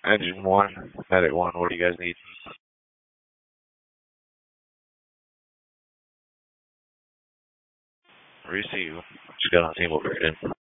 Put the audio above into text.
Engine 1, Medic 1, what do you guys need? Receive. Just got on team over again.